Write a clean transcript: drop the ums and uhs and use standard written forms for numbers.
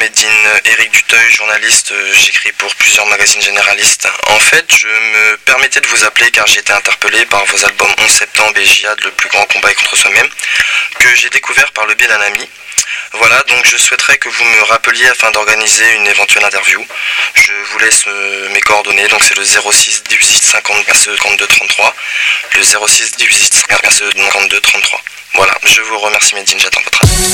Medine, Éric Duteuil, journaliste, j'écris pour plusieurs magazines généralistes. En fait, je me permettais de vous appeler car j'ai été interpellé par vos albums 11 septembre et Jihad, le plus grand combat est contre soi-même, que j'ai découvert par le biais d'un ami. Voilà, donc je souhaiterais que vous me rappeliez afin d'organiser une éventuelle interview. Je vous laisse mes coordonnées, donc c'est le 06 18 50 32 33, le 06 18 52 33. Voilà, je vous remercie Medine, j'attends votre avis.